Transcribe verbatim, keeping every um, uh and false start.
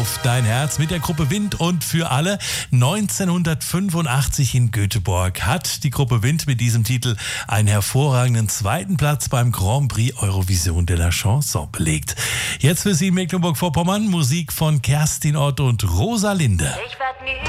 Auf dein Herz mit der Gruppe Wind und für alle. neunzehnhundertfünfundachtzig in Göteborg hat die Gruppe Wind mit diesem Titel einen hervorragenden zweiten Platz beim Grand Prix Eurovision de la Chanson belegt. Jetzt für Sie Mecklenburg-Vorpommern Musik von Kerstin Ott und Rosalinde. Ich werd nie